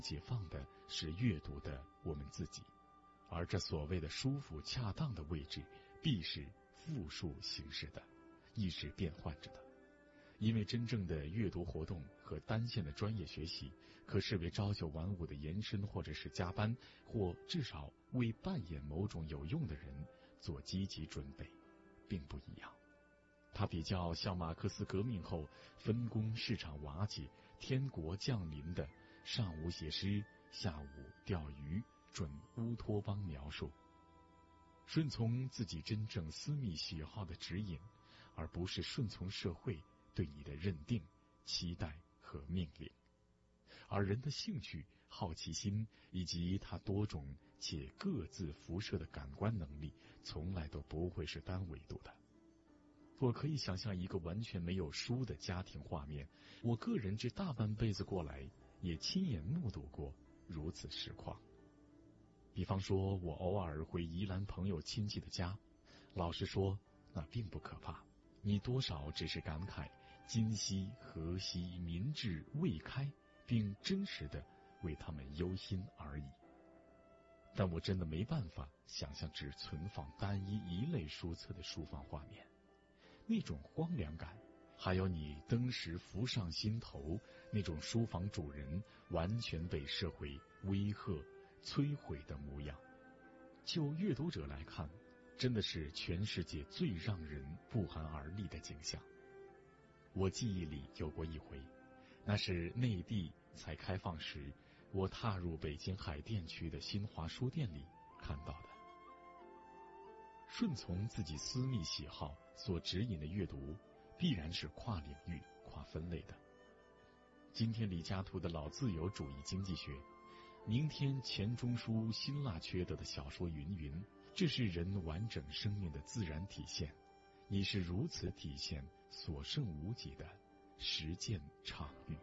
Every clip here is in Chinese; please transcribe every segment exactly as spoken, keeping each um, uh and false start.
解放的是阅读的我们自己，而这所谓的舒服恰当的位置，必是复数形式的，一直变换着的。因为真正的阅读活动和单线的专业学习，可视为朝九晚五的延伸，或者是加班，或至少为扮演某种有用的人做积极准备，并不一样。它比较像马克思革命后分工市场瓦解、天国降临的上午写诗，下午钓鱼准乌托邦描述，顺从自己真正私密喜好的指引，而不是顺从社会对你的认定、期待和命令。而人的兴趣、好奇心以及他多种且各自辐射的感官能力，从来都不会是单维度的。我可以想象一个完全没有书的家庭画面，我个人这大半辈子过来，也亲眼目睹过如此实况。比方说，我偶尔回宜兰朋友亲戚的家，老实说，那并不可怕，你多少只是感慨今夕何夕民智未开，并真实的为他们忧心而已。但我真的没办法想象只存放单一一类书册的书房画面，那种荒凉感，还有你登时浮上心头那种书房主人完全被社会威吓摧毁的模样，就阅读者来看，真的是全世界最让人不寒而栗的景象。我记忆里有过一回，那是内地才开放时，我踏入北京海淀区的新华书店里看到的。顺从自己私密喜好所指引的阅读，必然是跨领域、跨分类的。今天李嘉图的老自由主义经济学，明天钱钟书辛辣缺德的小说云云，这是人完整生命的自然体现，也是如此体现所剩无几的实践场域。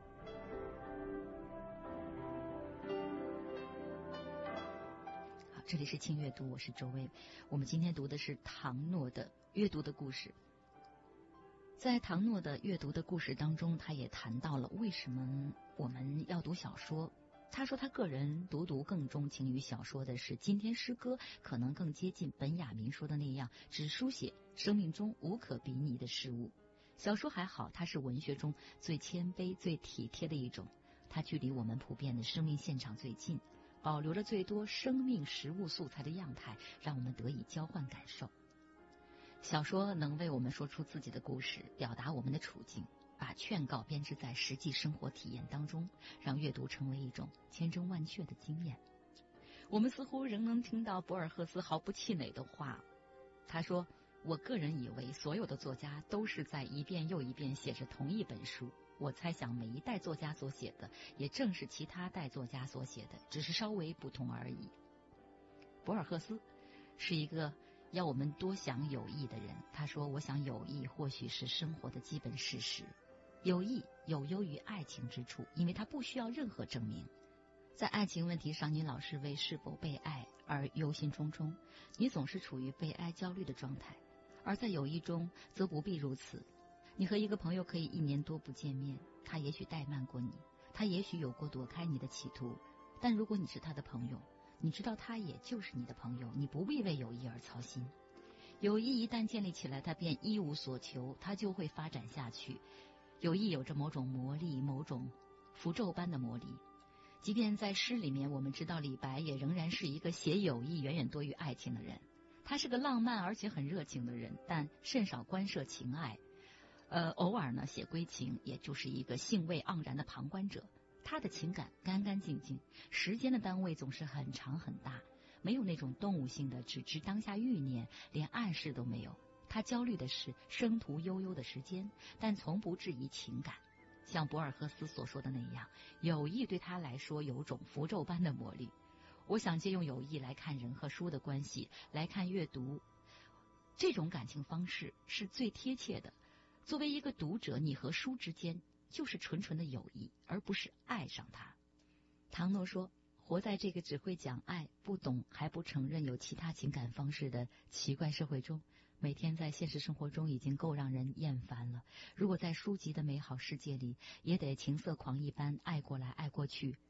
这里是轻阅读，我是周薇。我们今天读的是唐诺的阅读的故事。在唐诺的阅读的故事当中，他也谈到了为什么我们要读小说。他说他个人读读更钟情于小说的是，今天诗歌可能更接近本雅明说的那样，只书写生命中无可比拟的事物。小说还好，它是文学中最谦卑最体贴的一种，它距离我们普遍的生命现场最近，保留了最多生命实物素材的样态，让我们得以交换感受。小说能为我们说出自己的故事，表达我们的处境，把劝告编织在实际生活体验当中，让阅读成为一种千真万确的经验。我们似乎仍能听到博尔赫斯毫不气馁的话，他说，我个人以为所有的作家都是在一遍又一遍写着同一本书，我猜想每一代作家所写的也正是其他代作家所写的，只是稍微不同而已。博尔赫斯是一个要我们多想友谊的人，他说，我想友谊或许是生活的基本事实，友谊有优于爱情之处，因为它不需要任何证明。在爱情问题上，你老是为是否被爱而忧心忡忡，你总是处于被爱焦虑的状态，而在友谊中则不必如此。你和一个朋友可以一年多不见面，他也许怠慢过你，他也许有过躲开你的企图，但如果你是他的朋友，你知道他也就是你的朋友，你不必为友谊而操心。友谊一旦建立起来，他便一无所求，他就会发展下去。友谊有着某种魔力，某种符咒般的魔力。即便在诗里面，我们知道李白也仍然是一个写友谊远远多于爱情的人，他是个浪漫而且很热情的人，但甚少关涉情爱，呃，偶尔呢写归情，也就是一个兴味盎然的旁观者。他的情感干干净净，时间的单位总是很长很大，没有那种动物性的只知当下欲念，连暗示都没有。他焦虑的是生途悠悠的时间，但从不质疑情感。像博尔赫斯所说的那样，友谊对他来说有种符咒般的魔力。我想借用友谊来看人和书的关系，来看阅读，这种感情方式是最贴切的。作为一个读者，你和书之间就是纯纯的友谊，而不是爱上它。唐诺说，活在这个只会讲爱，不懂还不承认有其他情感方式的奇怪社会中，每天在现实生活中已经够让人厌烦了。如果在书籍的美好世界里也得情色狂一般爱过来爱过去，